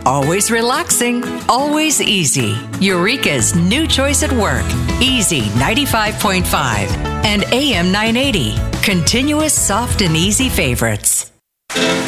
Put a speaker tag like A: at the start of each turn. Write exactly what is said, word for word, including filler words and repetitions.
A: Always relaxing, always easy. Eureka's new choice at work. Easy ninety-five point five and A M nine eighty. Continuous soft and easy favorites.